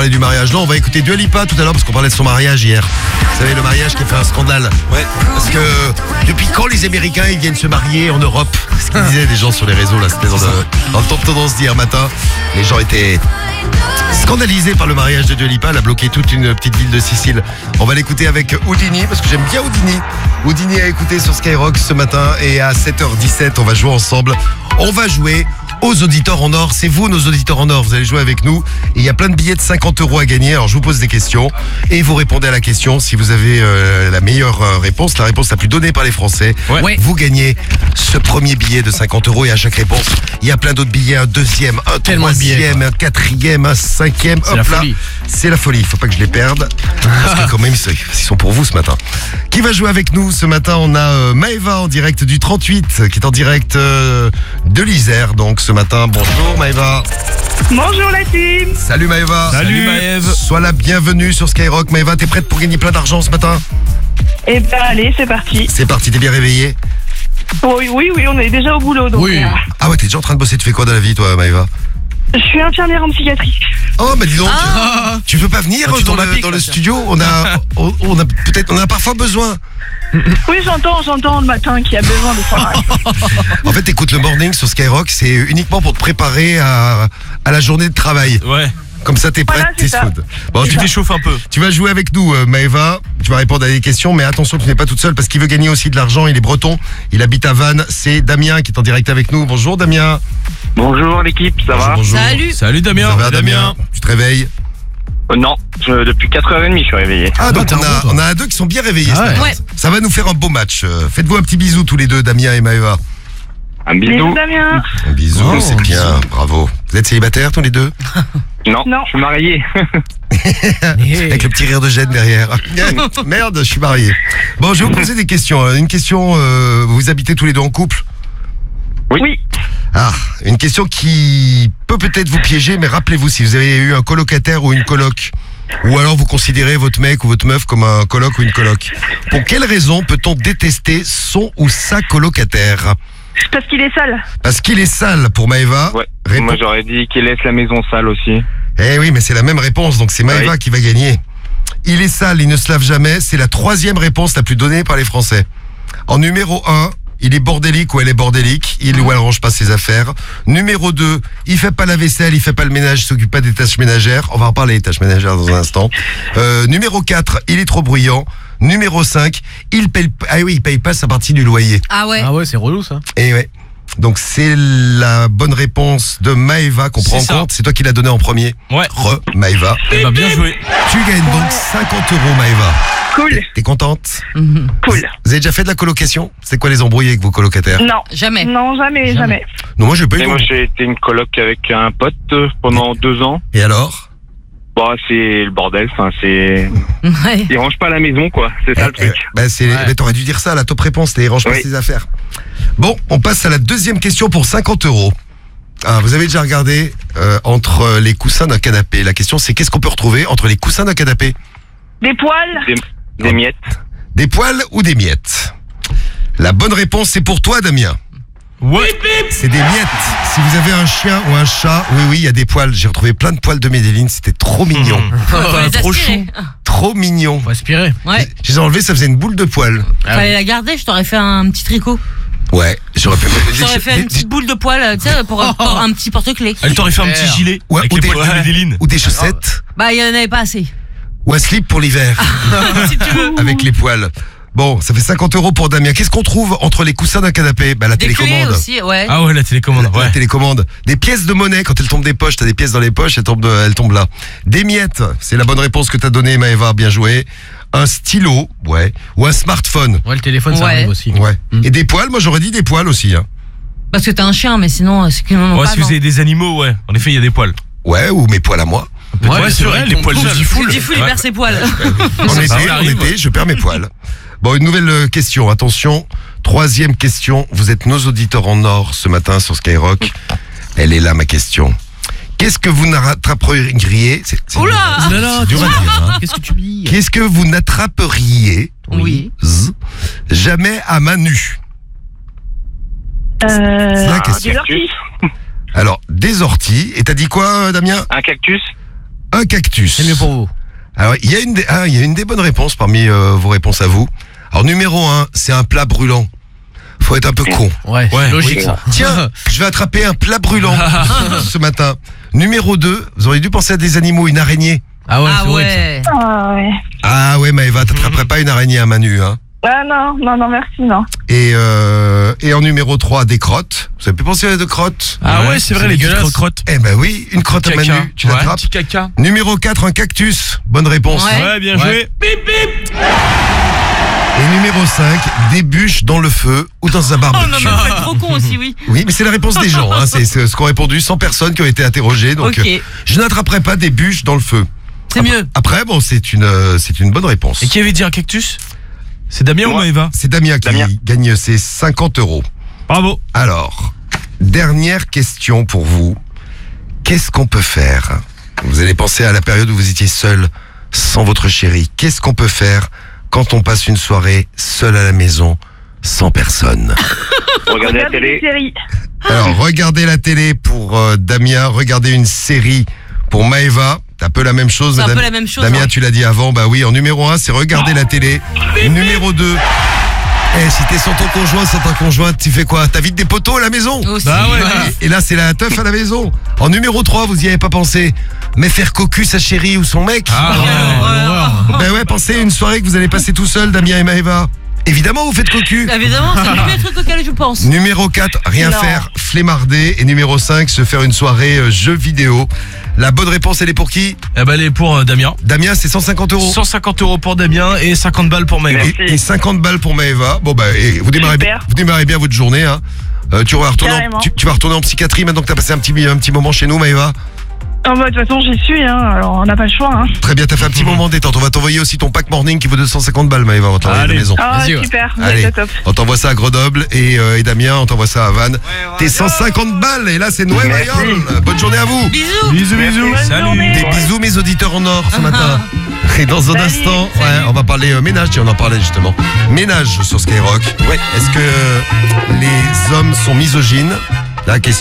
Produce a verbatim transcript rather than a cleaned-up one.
parler du mariage. Non, on va écouter Dua Lipa tout à l'heure parce qu'on parlait de son mariage hier. Vous savez, le mariage qui a fait un scandale. Ouais. Parce que depuis quand les Américains ils viennent se marier en Europe? Ce qu'ils disaient les gens sur les réseaux là, c'était dans, le, dans le temps de tendance d'hier matin. Les gens étaient scandalisés par le mariage de Dua Lipa. Elle a bloqué toute une petite ville de Sicile. On va l'écouter avec Houdini parce que j'aime bien Houdini. Houdini a écouté sur Skyrock ce matin et à sept heures dix-sept on va jouer ensemble. On va jouer aux auditeurs en or. C'est vous nos auditeurs en or, vous allez jouer avec nous. Et il y a plein de billets de cinquante euros à gagner. Alors je vous pose des questions et vous répondez à la question. Si vous avez euh, la meilleure euh, réponse, la réponse la plus donnée par les Français, Ouais. vous gagnez ce premier billet de cinquante euros. Et à chaque réponse, il y a plein d'autres billets. Un deuxième, un Tellement de billets, troisième, un quatrième, un cinquième. C'est Hop la là. folie. C'est la folie, il faut pas que je les perde. Parce que quand même, ils sont pour vous ce matin. Qui va jouer avec nous ce matin? On a euh, Maëva en direct du trente-huit, qui est en direct euh, de l'Isère. Donc ce matin, bonjour Maëva. Bonjour la team. Salut Maëva. Salut Maëv. Sois la bienvenue sur Skyrock. Maëva, t'es prête pour gagner plein d'argent ce matin? Eh ben allez, c'est parti. C'est parti, t'es bien réveillée? Oui, oui, oui, on est déjà au boulot. Donc, Oui. euh, Ah ouais, t'es déjà en train de bosser, tu fais quoi dans la vie toi Maëva? je suis infirmière en psychiatrie. Oh bah dis donc, Ah. tu veux pas venir Ah, tu dans tombes à le, pic, dans là, le tiens. studio? On a, on, on a peut-être, on a parfois besoin. Oui, j'entends, j'entends le matin qu'il y a besoin de ça. En fait, écoute le morning sur Skyrock, c'est uniquement pour te préparer à, à la journée de travail. Ouais. Comme ça, t'es prête, Voilà, t'es c'est ça. soude. Bon, Tu tu, t'échauffes un peu. tu vas jouer avec nous, euh, Maëva. Tu vas répondre à des questions, mais attention, tu n'es pas toute seule parce qu'il veut gagner aussi de l'argent. Il est breton, il habite à Vannes. C'est Damien qui est en direct avec nous. Bonjour Damien. Bonjour l'équipe, ça bonjour, va bonjour. Salut. Salut Damien. Ça va, Damien? Tu te réveilles? Euh, Non, je- depuis quatre heures trente je suis réveillé. Ah, donc t'es on un bon, a, toi. on a deux qui sont bien réveillés. Ah ce ouais. matin. Ouais. Ça va nous faire un beau match. Euh, Faites-vous un petit bisou tous les deux, Damien et Maëva. Un Bisous bisou. Damien. Un bisou, Oh, c'est un bien, bravo. Vous êtes célibataires tous les deux? Non, Non. je suis marié. Avec le petit rire de Jeanne derrière. Merde, je suis marié. Bon, je vais vous poser des questions. Une question, euh, vous habitez tous les deux en couple? Oui. Ah, une question qui peut peut-être vous piéger, mais rappelez-vous si vous avez eu un colocataire ou une coloc, ou alors vous considérez votre mec ou votre meuf comme un coloc ou une coloc. Pour quelle raison peut-on détester son ou sa colocataire? Parce qu'il est sale. Parce qu'il est sale pour Maëva. Ouais. Réponse- Moi j'aurais dit qu'il laisse la maison sale aussi. Eh oui, mais c'est la même réponse, donc c'est Maëva Oui. qui va gagner. Il est sale, il ne se lave jamais, c'est la troisième réponse la plus donnée par les Français. En numéro un, il est bordélique ou elle est bordélique, il ou elle range pas ses affaires. Numéro deux, il fait pas la vaisselle, il fait pas le ménage, il s'occupe pas des tâches ménagères. On va en parler des tâches ménagères dans un instant. Euh, numéro quatre, il est trop bruyant. Numéro cinq, il paye, ah oui, il paye pas sa partie du loyer. Ah ouais. Ah ouais, c'est relou ça. Et ouais. Donc c'est la bonne réponse de Maëva qu'on prend en C'est ça. compte. C'est toi qui l'as donné en premier. Ouais. Re, Maëva. Eh ben, bien joué. Tu gagnes donc cinquante euros, Maëva. Cool. T'es contente? Mhm. Cool. Vous avez déjà fait de la colocation? C'est quoi les embrouilles avec vos colocataires? Non. Jamais. Non, jamais, Jamais. jamais. Non, moi j'ai pas eu. Et moi j'ai été une coloc avec un pote euh, pendant deux ans. Et alors? Bon, c'est le bordel, enfin c'est... Ouais. Il range pas la maison quoi, c'est ça le Eh, truc. eh, bah, c'est, Ouais. bah, t'aurais dû dire ça, la top réponse, les range pas Oui. ses affaires. Bon, on passe à la deuxième question pour cinquante euros. Ah, vous avez déjà regardé euh, entre les coussins d'un canapé. La question c'est qu'est-ce qu'on peut retrouver entre les coussins d'un canapé? Des poils. Des, des miettes. Des poils ou des miettes? La bonne réponse c'est pour toi, Damien. Ouais. C'est des miettes. Si vous avez un chien ou un chat, oui, oui, il y a des poils. J'ai retrouvé plein de poils de Medellin, c'était trop mignon. Faut les Trop aspirer. chou. Trop mignon. Faut aspirer. Ouais. Je les ai enlevés, ça faisait une boule de poils. Ah Fallait ouais. la garder, je t'aurais fait un petit tricot. Ouais, j'aurais pu. Je t'aurais fait une petite boule de poil, tu sais, pour un, pour un petit porte-clés. Elle t'aurait fait un petit gilet Ouais, avec ou les des- poils de Medellin. Ou des chaussettes. Bah, il y en avait pas assez. Ou un slip pour l'hiver. Si tu veux. Avec les poils. Bon, ça fait cinquante euros pour Damien. Qu'est-ce qu'on trouve entre les coussins d'un canapé? Bah, la Des clés télécommande. aussi, ouais. Ah ouais, la télécommande. La, la Ouais. télécommande. Des pièces de monnaie, quand elles tombent des poches, t'as des pièces dans les poches, elles tombent, elles tombent là. Des miettes, c'est la bonne réponse que t'as donnée, Maëva, bien joué. Un stylo, ouais. Ou un smartphone, Ouais, le téléphone ça Ouais. arrive aussi. ouais. Mm. Et des poils, moi j'aurais dit des poils aussi, hein. Parce que t'as un chien, mais sinon, c'est qu'ils n'en ont Ouais, pas. si vous non. avez des animaux, ouais. En effet, il y a des poils. Ouais, ou mes poils à moi. Ouais, c'est vrai, les poils de Diffoul. Du coup, il perd ses poils. En Ça, été, ça en arrive. été, je perds mes poils. Bon, une nouvelle euh, question, attention. Troisième question, vous êtes nos auditeurs en or ce matin sur Skyrock. Elle est là, ma question. Qu'est-ce que vous n'attraperiez c'est- c'est- Oula Non, non, c'est dur à tu- dire, hein. Qu'est-ce que tu dis? Qu'est-ce que vous n'attraperiez Oui. z- jamais à main nue? Euh, C'est la Un question. des cactus. orties. Alors, des orties. Et t'as dit quoi, euh, Damien? Un cactus. un cactus. C'est mieux pour vous. Alors, il y a une des, ah, il y a une des bonnes réponses parmi euh, vos réponses à vous. Alors, numéro un, c'est un plat brûlant. Faut être un peu con. Ouais, Ouais, logique oui. ça. Tiens, je vais attraper un plat brûlant ce matin. Numéro deux, vous auriez dû penser à des animaux, une araignée. Ah ouais, Ah c'est horrible, ça. ouais. Ah ouais. Ah ouais, Maëva, t'attraperais pas une araignée à main nue, hein. Ah non, non, non, merci, non. Et, euh, et en numéro trois, des crottes. Vous avez pu penser à des crottes? Ah ouais, c'est vrai, les petites dégueulasse. crottes. Eh ben oui, une crotte à main Caca. nue, tu Ouais. l'attrapes. Petit caca. Numéro quatre, un cactus. Bonne réponse. Ouais. Ouais, bien Ouais. joué. Et numéro cinq, des bûches dans le feu ou dans un Oh barbecue. non, mais vous êtes trop con aussi, oui. Oui, mais c'est la réponse des gens. Hein. C'est c'est ce qu'ont répondu cent personnes qui ont été interrogées. Donc, Ok. euh, je n'attraperai pas des bûches dans le feu. C'est mieux. Après, bon, c'est une, euh, c'est une bonne réponse. Et qui avait dit un cactus? C'est Damien ou Moi. Maëva? C'est Damien qui Damien. gagne ses cinquante euros. Bravo. Alors, dernière question pour vous. Qu'est-ce qu'on peut faire? Vous allez penser à la période où vous étiez seul, sans votre chérie. Qu'est-ce qu'on peut faire quand on passe une soirée seul à la maison, sans personne? Regardez la Regardez télé. des séries. Alors, regardez la télé pour euh, Damien, regardez une série pour Maëva. C'est un peu la même chose, C'est un madame. peu la même chose. Damien, hein. tu l'as dit avant, bah oui, en numéro un, c'est regarder la télé. Numéro deux, eh, si t'es sans ton conjoint, sans ta conjointe, tu fais quoi? T'invites des poteaux à la maison? Aussi. Bah ouais. Et là, c'est la teuf à la maison. En numéro trois, vous y avez pas pensé. Mais faire cocu sa chérie ou son mec? Ah ouais, l'horreur. Ben ouais, pensez à une soirée que vous allez passer tout seul, Damien et Maëva. Évidemment, vous faites cocu. Évidemment, c'est le premier truc auquel je pense. Numéro quatre, rien Non. faire, flemmarder. Et numéro cinq, se faire une soirée euh, jeux vidéo. La bonne réponse, elle est pour qui? Eh ben, elle est pour euh, Damien. Damien, c'est cent cinquante euros. cent cinquante euros pour Damien et cinquante balles pour Maëva. Merci. Et, et cinquante balles pour Maëva. Bon bah, et vous démarrez bien, Super. vous démarrez bien votre journée. Hein. Euh, tu, vas retourner en, Carrément. tu, tu vas retourner en psychiatrie maintenant que t'as passé un petit, un petit moment chez nous, Maëva. Oh, bah, de toute façon, j'y suis, hein. Alors, on n'a pas le choix, hein. Très bien, t'as fait un petit moment de détente. On va t'envoyer aussi ton pack morning qui vaut deux cent cinquante balles, Maëva. On va t'envoyer à la Allez. maison. Ah, Vas-y, ouais. super. Vous Allez. êtes top. On t'envoie ça à Grenoble et, euh, et Damien, on t'envoie ça à Vannes. T'es cent cinquante balles et là c'est Noël Merci. Mayol. Bonne journée à vous. Bisous. Bisous, bisous. Bonne Salut. journée. Des bisous mes auditeurs en or ce matin. Et dans un Salut. instant, ouais, on va parler euh, ménage, tiens, on en parlait justement. Ménage sur Skyrock. Ouais. Est-ce que les hommes sont misogynes? La question.